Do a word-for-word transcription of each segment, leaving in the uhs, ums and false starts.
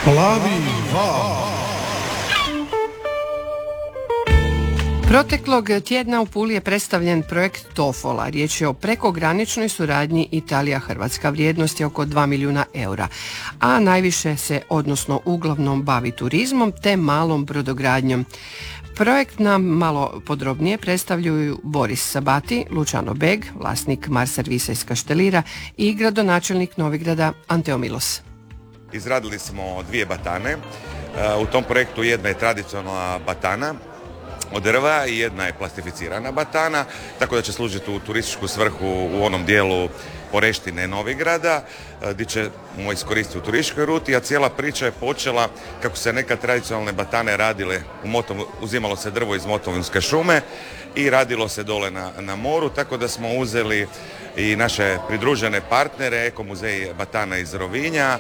Plavi val. Proteklog tjedna u Puli je predstavljen projekt Tofola. Riječ je o prekograničnoj suradnji Italija-Hrvatska. Vrijednost je oko dva milijuna eura, a najviše se, odnosno uglavnom, bavi turizmom te malom brodogradnjom. Projekt nam malo podrobnije predstavljaju Boris Sabati, Luciano Beg, vlasnik Mar Servisa iz Kaštelira, i gradonačelnik Novigrada Anteo Milos. Izradili smo dvije batane. U tom projektu jedna je tradicionalna batana od drva i jedna je plastificirana batana, tako da će služiti u turističku svrhu u onom dijelu Poreštine Novigrada, gdje ćemo iskoristiti u turističkoj ruti, a cijela priča je počela kako se nekad tradicionalne batane radile, u Motov, uzimalo se drvo iz Motovinske šume i radilo se dole na, na moru, tako da smo uzeli i naše pridružene partnere, Eko muzej batana iz Rovinja,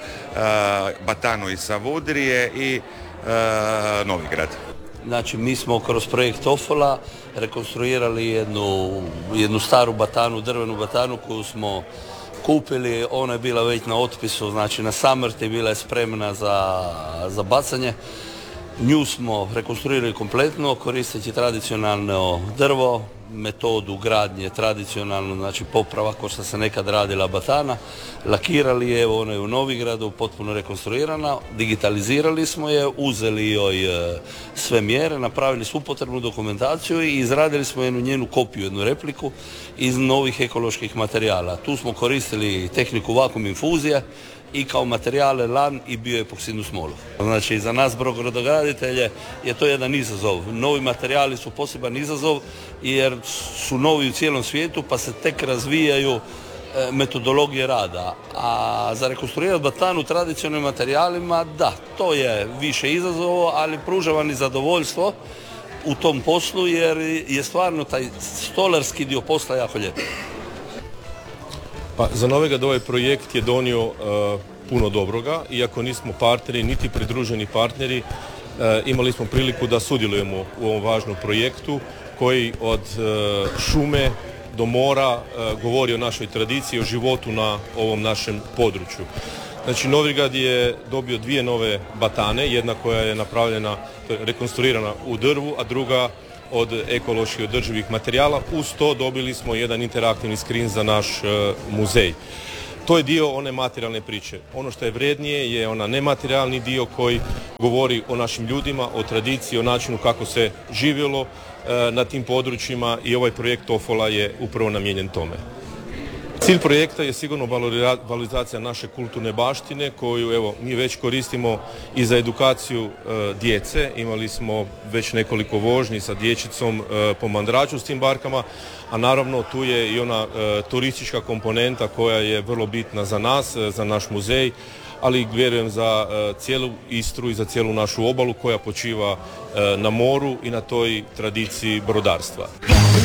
batanu iz Savudrije i Novigrad. Znači, mi smo kroz projekt Tofola rekonstruirali jednu, jednu staru batanu, drvenu batanu koju smo kupili. Ona je bila već na otpisu, znači na samrti, bila je spremna za, za bacanje. Nju smo rekonstruirali kompletno koristeći tradicionalno drvo, metodu gradnje tradicionalno, znači poprava kao što se nekad radila batana. Lakirali je, evo ona je u Novigradu potpuno rekonstruirana, digitalizirali smo je, uzeli joj sve mjere, napravili svu potrebnu dokumentaciju i izradili smo jednu njenu kopiju, jednu repliku iz novih ekoloških materijala. Tu smo koristili tehniku vakuum infuzije i kao materijale lan i bioepoksidnu smolu. Znači, za nas brodograditelje je to jedan izazov. Novi materijali su poseban izazov jer su novi u cijelom svijetu pa se tek razvijaju metodologije rada. A za rekonstruirati batanu tradicionalnim materijalima, da, to je više izazovo, ali pruža vam i zadovoljstvo u tom poslu jer je stvarno taj stolarski dio posla jako lijep. Pa, za Novigrad ovaj projekt je donio uh, puno dobroga, iako nismo partneri, niti pridruženi partneri, uh, imali smo priliku da sudjelujemo u ovom važnom projektu koji od uh, šume do mora uh, govori o našoj tradiciji, o životu na ovom našem području. Znači, Novigrad je dobio dvije nove batane, jedna koja je napravljena, rekonstruirana u drvu, a druga od ekološki održivih materijala. Uz to dobili smo jedan interaktivni skrin za naš uh, muzej. To je dio one materijalne priče. Ono što je vrednije je ona nematerijalni dio koji govori o našim ljudima, o tradiciji, o načinu kako se živjelo uh, na tim područjima i ovaj projekt Tofola je upravo namijenjen tome. Cilj projekta je sigurno valorizacija naše kulturne baštine koju evo mi već koristimo i za edukaciju e, djece. Imali smo već nekoliko vožnji sa dječicom e, po Mandraču s tim barkama, a naravno tu je i ona e, turistička komponenta koja je vrlo bitna za nas, e, za naš muzej, ali vjerujem za e, cijelu Istru i za cijelu našu obalu koja počiva e, na moru i na toj tradiciji brodarstva.